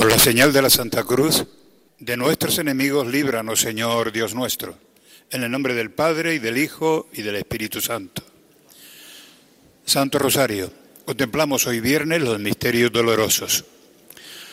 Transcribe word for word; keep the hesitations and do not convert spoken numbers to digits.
Por la señal de la Santa Cruz, de nuestros enemigos, líbranos, Señor Dios nuestro, en el nombre del Padre, y del Hijo, y del Espíritu Santo. Santo Rosario, contemplamos hoy viernes los misterios dolorosos.